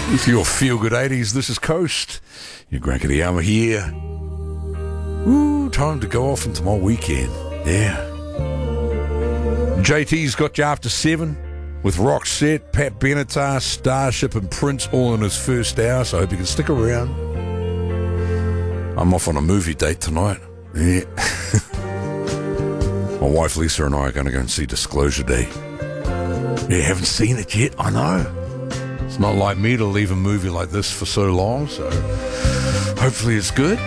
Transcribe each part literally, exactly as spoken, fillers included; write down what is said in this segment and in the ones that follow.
With your feel-good eighties, this is Coast. Your Grankadiyama here. Ooh, time to go off into my weekend. Yeah. J T's got you after seven with Roxette, Pat Benatar, Starship and Prince all in his first hour, so I hope you can stick around. I'm off on a movie date tonight. Yeah. My wife Lisa and I are going to go and see Disclosure Day. Yeah, haven't seen it yet, I know. It's not like me to leave a movie like this for so long, so hopefully it's good.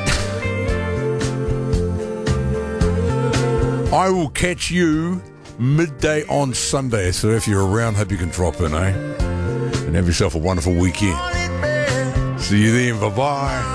I will catch you midday on Sunday, so if you're around, hope you can drop in, eh? And have yourself a wonderful weekend. See you then, bye-bye.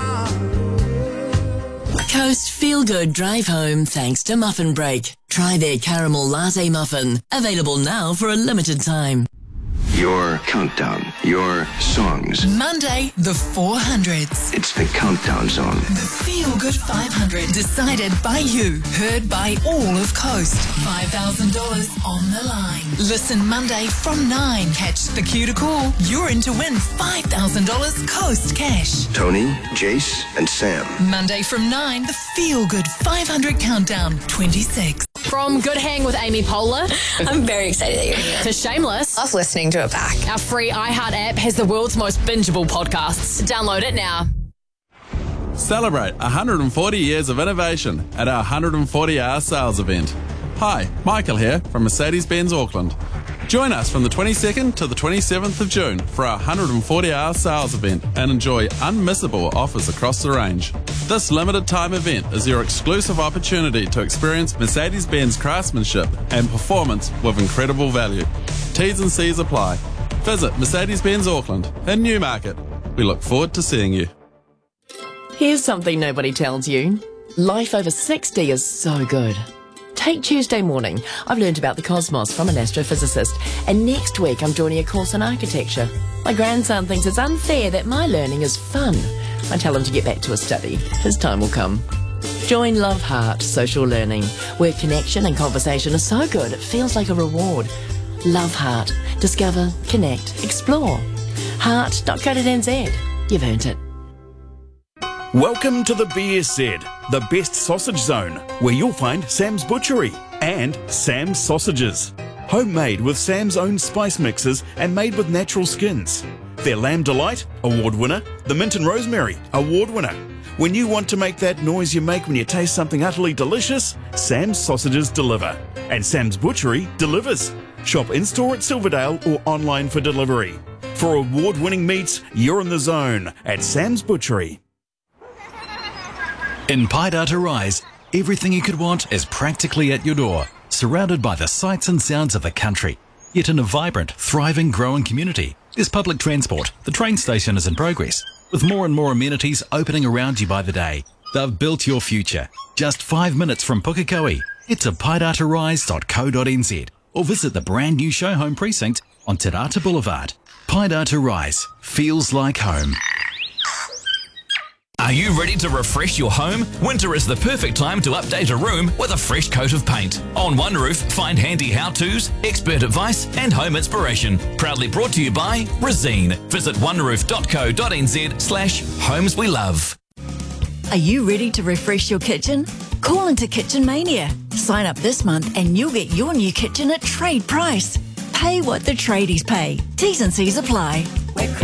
Coast Feel Good Drive Home thanks to Muffin Break. Try their caramel latte muffin. Available now for a limited time. Your countdown, your songs. Monday, the four hundreds. It's the countdown song. The Feel Good five hundred. Decided by you. Heard by all of Coast. five thousand dollars on the line. Listen Monday from nine. Catch the cue to call. You're in to win five thousand dollars Coast cash. Tony, Jace, and Sam. Monday from nine. The Feel Good five hundred Countdown twenty-six. From Good Hang with Amy Poehler. I'm very excited that you're here. To Shameless. Love listening to it back. Our free iHeart app has the world's most bingeable podcasts. Download it now. Celebrate one hundred forty years of innovation at our one hundred forty hour sales event. Hi, Michael here from Mercedes-Benz Auckland. Join us from the twenty-second to the twenty-seventh of June for our one hundred forty hour sales event and enjoy unmissable offers across the range. This limited time event is your exclusive opportunity to experience Mercedes-Benz craftsmanship and performance with incredible value. T's and C's apply. Visit Mercedes-Benz Auckland in Newmarket. We look forward to seeing you. Here's something nobody tells you. Life over sixty is so good. Take Tuesday morning. I've learned about the cosmos from an astrophysicist, and next week I'm joining a course in architecture. My grandson thinks it's unfair that my learning is fun. I tell him to get back to his study. His time will come. Join Love Heart Social Learning, where connection and conversation are so good it feels like a reward. Love Heart. Discover, connect, explore. heart dot co dot n z. You've earned it. Welcome to the B S Z, the best sausage zone, where you'll find Sam's Butchery and Sam's Sausages. Homemade with Sam's own spice mixes and made with natural skins. Their Lamb Delight, award winner. The Mint and Rosemary, award winner. When you want to make that noise you make when you taste something utterly delicious, Sam's Sausages deliver. And Sam's Butchery delivers. Shop in-store at Silverdale or online for delivery. For award-winning meats, you're in the zone at Sam's Butchery. In Paidata Rise, everything you could want is practically at your door, surrounded by the sights and sounds of the country. Yet in a vibrant, thriving, growing community, there's public transport. The train station is in progress, with more and more amenities opening around you by the day. They've built your future. Just five minutes from Pukekohe. Head to paidata rise dot co dot n z or visit the brand new show home precinct on Te Rata Boulevard. Paidata Rise feels like home. Are you ready to refresh your home? Winter is the perfect time to update a room with a fresh coat of paint. On One Roof, find handy how-tos, expert advice and home inspiration. Proudly brought to you by Resine. Visit one roof dot co dot n z slash homes we love. Are you ready to refresh your kitchen? Call into Kitchen Mania. Sign up this month and you'll get your new kitchen at trade price. Pay what the tradies pay. T's and C's apply. We're